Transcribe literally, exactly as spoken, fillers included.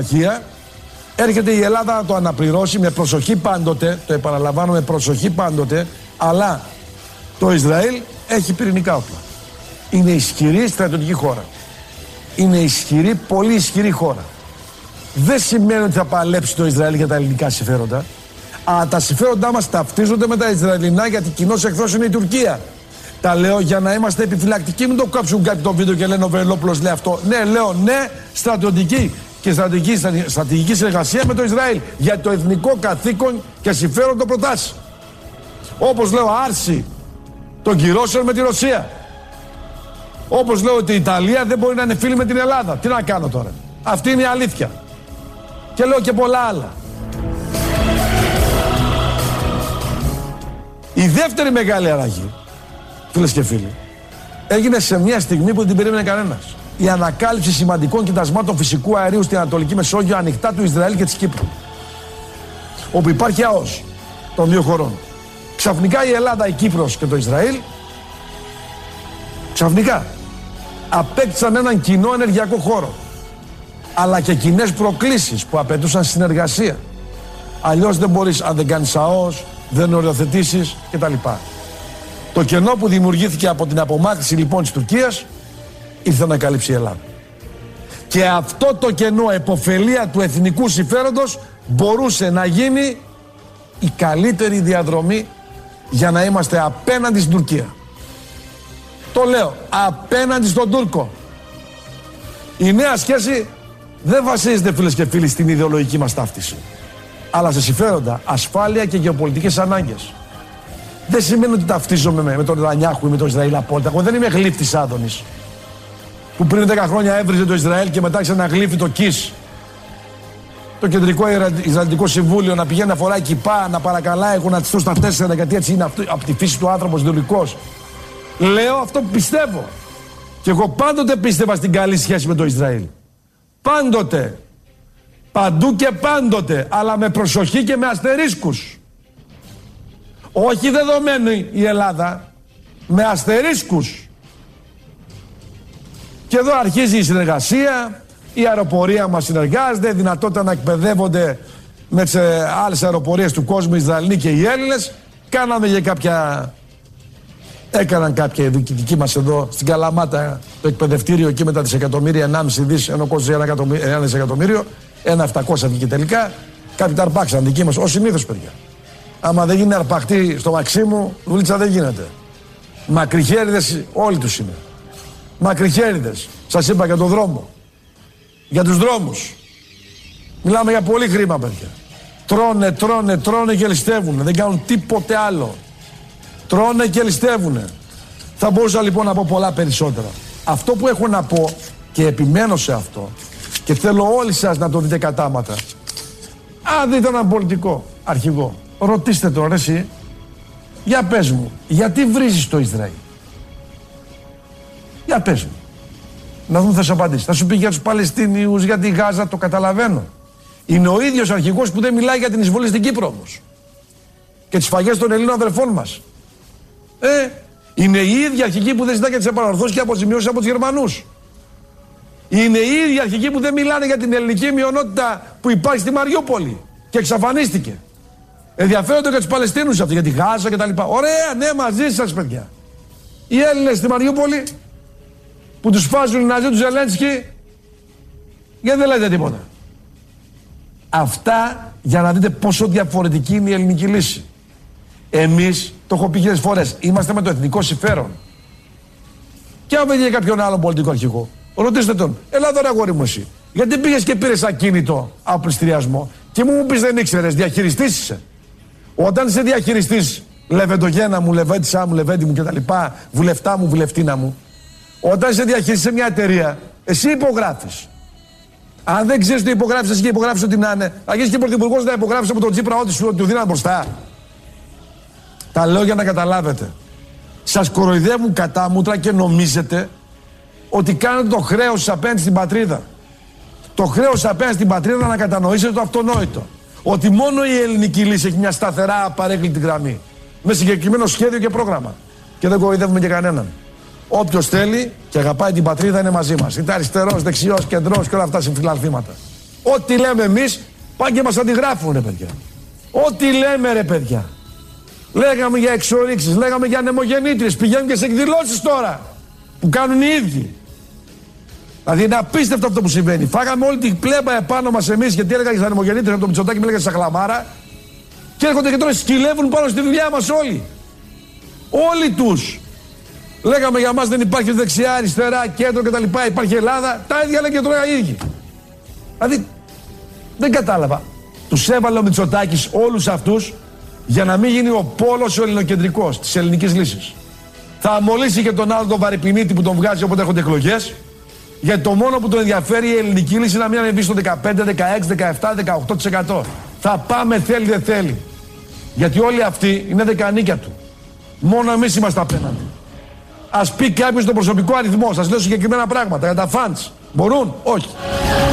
Έρχεται η Ελλάδα να το αναπληρώσει με προσοχή πάντοτε, το επαναλαμβάνω με προσοχή πάντοτε, αλλά το Ισραήλ έχει πυρηνικά όπλα. Είναι ισχυρή στρατιωτική χώρα. Είναι ισχυρή, πολύ ισχυρή χώρα. Δεν σημαίνει ότι θα παλέψει το Ισραήλ για τα ελληνικά συμφέροντα. Αλλά τα συμφέροντά μας ταυτίζονται με τα Ισραηλινά, γιατί κοινός εχθρός είναι η Τουρκία. Τα λέω για να είμαστε επιφυλακτικοί, μην το κάψουν κάτι το βίντεο και λένε ο Βελόπουλος λέει αυτό. Ναι, λέω ναι, στρατιωτική και στρατηγική, στρατηγική συνεργασία με το Ισραήλ. Για το εθνικό καθήκον και συμφέρον το προτάσει. Όπως λέω, άρση των κυρώσεων με τη Ρωσία. Όπως λέω ότι η Ιταλία δεν μπορεί να είναι φίλη με την Ελλάδα. Τι να κάνω τώρα. Αυτή είναι η αλήθεια. Και λέω και πολλά άλλα. Η δεύτερη μεγάλη αλλαγή, φίλες και φίλοι, έγινε σε μια στιγμή που δεν την περίμενε κανένας. Η ανακάλυψη σημαντικών κοιτασμάτων φυσικού αερίου στην Ανατολική Μεσόγειο, ανοιχτά του Ισραήλ και της Κύπρου. Όπου υπάρχει αός των δύο χωρών. Ξαφνικά η Ελλάδα, η Κύπρος και το Ισραήλ, ξαφνικά απέκτησαν έναν κοινό ενεργειακό χώρο. Αλλά και κοινές προκλήσεις που απαιτούσαν συνεργασία. Αλλιώς δεν μπορείς, αν δεν κάνεις αός, δεν οριοθετήσεις κτλ. Το κενό που δημιουργήθηκε από την απομάκρυνση λοιπόν της Τουρκίας ήρθε να καλύψει η Ελλάδα. Και αυτό το κενό, επωφελία του εθνικού συμφέροντος, μπορούσε να γίνει η καλύτερη διαδρομή για να είμαστε απέναντι στην Τουρκία. Το λέω, απέναντι στον Τούρκο. Η νέα σχέση δεν βασίζεται, φίλες και φίλοι, στην ιδεολογική μας ταύτιση, αλλά σε συμφέροντα, ασφάλεια και γεωπολιτικές ανάγκες. Δεν σημαίνει ότι ταυτίζομαι με, με τον Νετανιάχου ή με το Ισραήλ απόλυτα. Εγώ δεν είμαι γλύφτης Άδωνης, που πριν δέκα χρόνια έβριζε το Ισραήλ και μετά ξαναγλύφει το ΚΙΣ, το Κεντρικό Ισραηλιτικό Συμβούλιο, να πηγαίνει να φοράει κιπά, να παρακαλάει γονατιστό στα τέσσερα, γιατί έτσι είναι αυτό, από τη φύση του άνθρωπος ιδεολογικός. Λέω αυτό που πιστεύω. Και εγώ πάντοτε πίστευα στην καλή σχέση με το Ισραήλ. Πάντοτε. Παντού και πάντοτε. Αλλά με προσοχή και με αστερίσκους. Όχι δεδομένη η Ελλάδα. Με αστερίσκους. Και εδώ αρχίζει η συνεργασία. Η αεροπορία μας συνεργάζεται. Δυνατότητα να εκπαιδεύονται με τις άλλες αεροπορίες του κόσμου, οι Ισραηλοί και οι Έλληνες. Κάναμε για κάποια... Έκαναν κάποια διοικητική μας εδώ στην Καλαμάτα το εκπαιδευτήριο εκεί με τα δισεκατομμύρια, ενάμιση δις, ενώ κόστησε ένα δισεκατομμύριο, ένα επτακόσια βγήκε τελικά. Κάποιοι τα αρπάξαν δική μας, ως συνήθως παιδιά. Άμα δεν γίνει αρπαχτή στο Μαξίμου, δουλίτσα δεν γίνεται. Μακριχέριδες όλοι τους είναι. Μακριχέριδες. Σας είπα για τον δρόμο. Για τους δρόμους. Μιλάμε για πολύ χρήμα παιδιά. Τρώνε, τρώνε, τρώνε και ληστεύουν. Δεν κάνουν τίποτε άλλο. Τρώνε και ληστεύουνε. Θα μπορούσα λοιπόν να πω πολλά περισσότερα. Αυτό που έχω να πω και επιμένω σε αυτό και θέλω όλοι σας να το δείτε κατάματα. Αν δείτε έναν πολιτικό αρχηγό, ρωτήστε τώρα εσύ, για πες μου, γιατί βρίζεις το Ισραήλ? Για πες μου. Να δούμε θα σου απαντήσει. Θα σου πει για τους Παλαιστίνιους, για τη Γάζα, το καταλαβαίνω. Είναι ο ίδιος αρχηγός που δεν μιλάει για την εισβολή στην Κύπρο όμως. Και τις φαγές των Ελλήνων αδερφών μας. Ε, είναι οι ίδιοι αρχικοί που δεν ζητάνε για τις επανορθώσεις και αποζημιώσεις από τους Γερμανούς. Είναι οι ίδιοι αρχικοί που δεν μιλάνε για την ελληνική μειονότητα που υπάρχει στη Μαριούπολη και εξαφανίστηκε. Ενδιαφέρονται για τους Παλαιστίνους αυτοί, για τη Γάζα κτλ. Ωραία, ναι, μαζί σας παιδιά. Οι Έλληνες στη Μαριούπολη που τους φάζουν οι Ναζί του Ζελένσκι, γιατί δεν λέτε τίποτα. Αυτά για να δείτε πόσο διαφορετική είναι η ελληνική λύση. Εμείς, το έχω πει χίλιες φορές, είμαστε με το εθνικό συμφέρον. Και αν βγει κάποιον άλλο πολιτικό αρχηγό, ρωτήστε τον, έλα τώρα αγόρι μου εσύ, γιατί πήγες και πήρες ακίνητο από πληστηριασμό και μου πεις δεν ήξερες, διαχειριστής είσαι. Όταν είσαι διαχειριστής, λεβεντογένα μου, λεβέντισά μου, λεβέντη μου κτλ., βουλευτά μου, βουλευτίνα μου, όταν είσαι διαχειριστής σε μια εταιρεία, εσύ υπογράφεις. Αν δεν ξέρεις ότι υπογράφεις εσύ και υπογράφεις ότι να είναι, θα γίνεις και πρωθυπουργός να υπογράφεις από τον Τσίπρα ό,τι σου του δίναν μπροστά. Τα λέω για να καταλάβετε. Σας κοροϊδεύουν κατάμουτρα και νομίζετε ότι κάνετε το χρέος απέναντι στην πατρίδα. Το χρέος απέναντι στην πατρίδα να κατανοήσετε το αυτονόητο. Ότι μόνο η ελληνική λύση έχει μια σταθερά απαρέκλητη γραμμή. Με συγκεκριμένο σχέδιο και πρόγραμμα. Και δεν κοροϊδεύουμε και κανέναν. Όποιος θέλει και αγαπάει την πατρίδα είναι μαζί μας. Είτε αριστερός, δεξιός, κεντρός και όλα αυτά συμφιλαλθήματα. Ό,τι λέμε εμείς, πάνε και μας αντιγράφουν, ρε παιδιά. Ό,τι λέμε, ρε παιδιά. Λέγαμε για εξορίξεις, λέγαμε για ανεμογεννήτριες. Πηγαίνουν και σε εκδηλώσεις τώρα που κάνουν οι ίδιοι. Δηλαδή είναι απίστευτο αυτό που συμβαίνει. Φάγαμε όλη την πλέμπα επάνω μας εμείς, γιατί έλεγα για ανεμογεννήτριες από το Μητσοτάκη, με έλεγα σαχλαμάρα. Και έρχονται και τώρα σκυλεύουν πάνω στη δουλειά μας όλοι. Όλοι τους. Λέγαμε για μας δεν υπάρχει δεξιά, αριστερά, κέντρο κτλ. Υπάρχει Ελλάδα. Τα ίδια λένε και τώρα οι ίδιοι. Δηλαδή δεν κατάλαβα. Τους έβαλε ο Μητσοτάκης όλους αυτούς για να μην γίνει ο πόλος ο ελληνοκεντρικός της ελληνικής λύσης. Θα αμολύσει και τον άλλο τον Βαρυπινίτη που τον βγάζει όποτε έρχονται εκλογές. Γιατί το μόνο που τον ενδιαφέρει η ελληνική λύση είναι να μην ανεβεί στο δεκαπέντε, δεκαέξι, δεκαεπτά, δεκαοκτώ τοις εκατό. Θα πάμε θέλει δεν θέλει. Γιατί όλοι αυτοί είναι δεκανίκια του. Μόνο εμείς είμαστε απέναντι. Ας πει κάποιος τον προσωπικό αριθμό, σας λέω συγκεκριμένα πράγματα για τα φαντς. Μπορούν? Όχι.